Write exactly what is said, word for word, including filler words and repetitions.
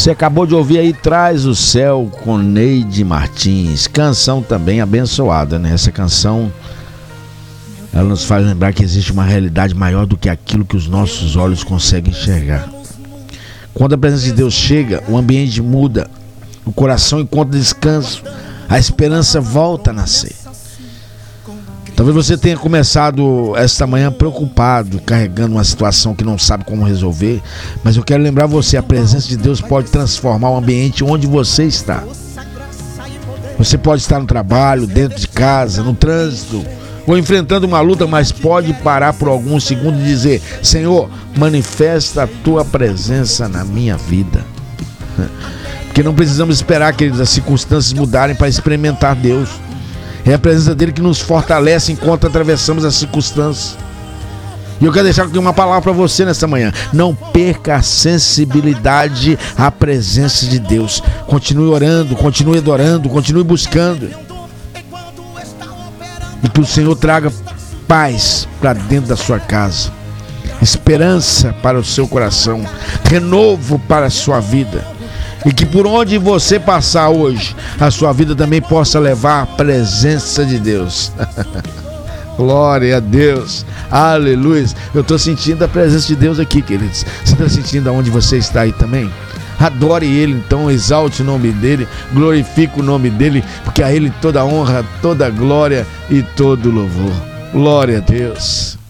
Você acabou de ouvir aí Traz o Céu com Neide Martins. Canção também abençoada, né? Essa canção, ela nos faz lembrar que existe uma realidade maior do que aquilo que os nossos olhos conseguem enxergar. Quando a presença de Deus chega, o ambiente muda, o coração encontra descanso, a esperança volta a nascer. Talvez você tenha começado esta manhã preocupado, carregando uma situação que não sabe como resolver, mas eu quero lembrar você, a presença de Deus pode transformar o ambiente onde você está. Você pode estar no trabalho, dentro de casa, no trânsito, ou enfrentando uma luta, mas pode parar por alguns segundos e dizer: Senhor, manifesta a tua presença na minha vida. Porque não precisamos esperar, queridos, as circunstâncias mudarem para experimentar Deus. É a presença dele que nos fortalece enquanto atravessamos as circunstâncias. E eu quero deixar aqui uma palavra para você nessa manhã: não perca a sensibilidade à presença de Deus. Continue orando, continue adorando, continue buscando. E que o Senhor traga paz para dentro da sua casa, esperança para o seu coração, renovo para a sua vida. E que por onde você passar hoje, a sua vida também possa levar a presença de Deus. Glória a Deus, aleluia. Eu estou sentindo a presença de Deus aqui, queridos. Você está sentindo aonde você está aí também? Adore Ele, então, exalte o nome dEle, glorifique o nome dEle, porque a Ele toda honra, toda glória e todo louvor. Glória a Deus.